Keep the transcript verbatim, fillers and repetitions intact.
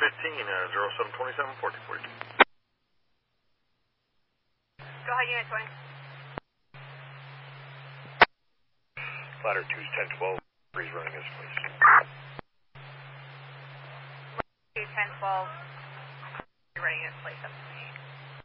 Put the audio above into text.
fifteen, uh, zero seven twenty-seven, fourteen forty-two. Go ahead, Unit twenty. Ladder two is ten twelve, breeze running this place. two ten twelve, running this place up to me.